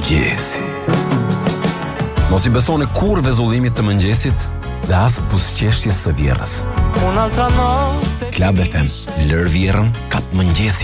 mëngjesi. Mos I besoni kur vezullimit të mëngjesit dhe as buzëqeshjes së vjerrës. Klab FM, lër vjerrën kat mëngjesi.